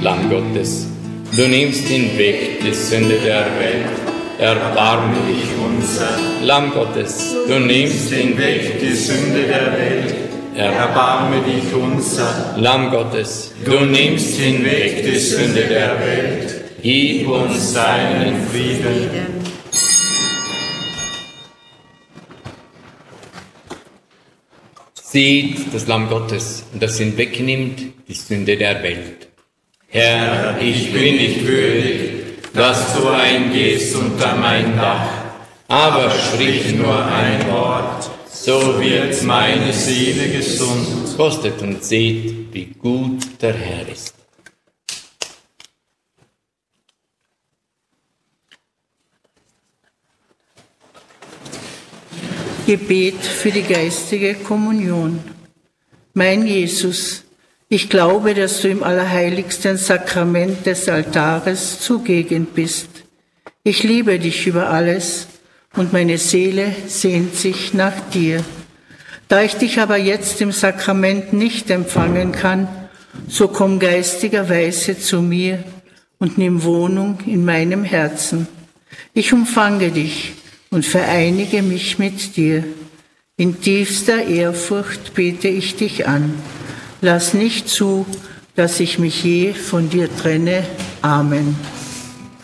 Lamm Gottes, du nimmst hinweg die Sünde der Welt, erbarme dich unser. Lamm Gottes, du nimmst hinweg die Sünde der Welt, erbarme dich unser. Lamm Gottes, du nimmst hinweg die Sünde der Welt, gib uns deinen Frieden. Seht das Lamm Gottes, das hinwegnimmt die Sünde der Welt. Herr, ich bin nicht würdig, dass du eingehst unter mein Dach, aber sprich nur ein Wort, so wird meine Seele gesund. Kostet und seht, wie gut der Herr ist. Gebet für die geistige Kommunion. Mein Jesus, ich glaube, dass du im allerheiligsten Sakrament des Altares zugegen bist. Ich liebe dich über alles und meine Seele sehnt sich nach dir. Da ich dich aber jetzt im Sakrament nicht empfangen kann, so komm geistigerweise zu mir und nimm Wohnung in meinem Herzen. Ich umfange dich und vereinige mich mit dir. In tiefster Ehrfurcht bete ich dich an. Lass nicht zu, dass ich mich je von dir trenne. Amen.